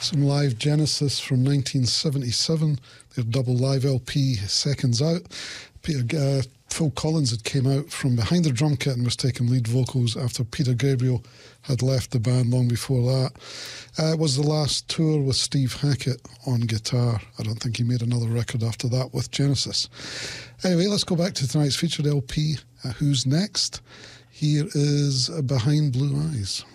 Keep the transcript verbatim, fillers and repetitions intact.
Some live Genesis from nineteen seventy-seven, their double live L P, Seconds Out. Peter, uh, Phil Collins had came out from behind the drum kit and was taking lead vocals after Peter Gabriel had left the band long before that. Uh, it was the last tour with Steve Hackett on guitar. I don't think he made another record after that with Genesis. Anyway, let's go back to tonight's featured L P, uh, Who's Next? Here is Behind Blue Eyes.